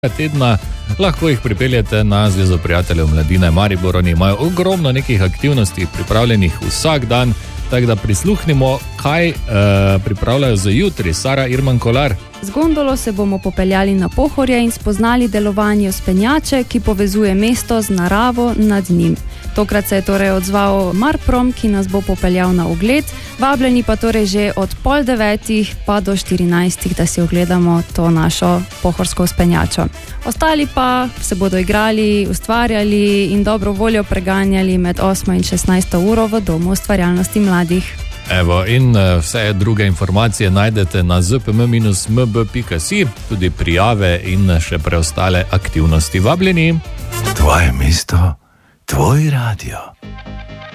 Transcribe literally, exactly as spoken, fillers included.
tedna, lahko jih pripeljete na Zvezo prijateljev mladine Maribor. Oni imajo ogromno nekih aktivnosti pripravljenih vsak dan, tako da prisluhnimo, kaj uh, pripravljajo za jutri. Sara Irman Kolar. Z gondolo se bomo popeljali na Pohorje in spoznali delovanje vzpenjače, ki povezuje mesto z naravo nad njim. Tokrat se je torej odzval Marprom, ki nas bo popeljal na ogled. Vabljeni pa torej že od pol devetih pa do štirinajstih, da si ogledamo to našo pohorsko vzpenjačo. Ostali pa se bodo igrali, ustvarjali in dobro voljo preganjali med osmo in šestnajsto uro v Domu ustvarjalnosti mladih. Evo, in vse druge informacije najdete na z p m minus m b pika si, tudi prijave in še preostale aktivnosti. Vabljeni. Tvoje mesto, tvoj radio.